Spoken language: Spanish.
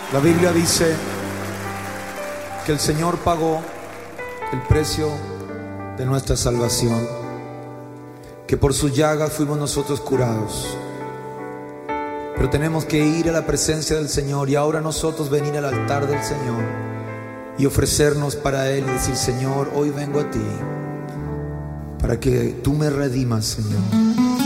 La Biblia dice que el Señor pagó el precio de nuestra salvación, que por sus llagas fuimos nosotros curados. Pero tenemos que ir a la presencia del Señor y ahora nosotros venir al altar del Señor y ofrecernos para Él y decir: Señor, hoy vengo a ti para que tú me redimas, Señor.